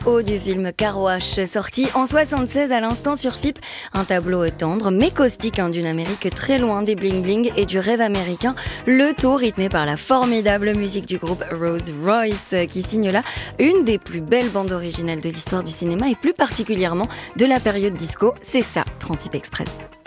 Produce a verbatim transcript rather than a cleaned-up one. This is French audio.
haut du film Car Wash, sorti en soixante-seize à l'instant sur F I P. Un tableau tendre mais caustique hein, d'une Amérique très loin des bling-bling et du rêve américain. Le tout rythmé par la formidable musique du groupe Rose Royce qui signe là une des plus belles bandes originales de l'histoire du cinéma et plus particulièrement de la période disco. C'est ça, Transip Express.